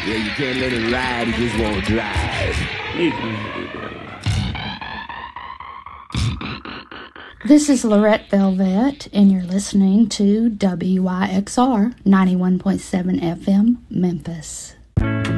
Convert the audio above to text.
Yeah, you can't let it ride, it just won't drive. This is Lorette Velvet, and you're listening to WYXR 91.7 FM, Memphis.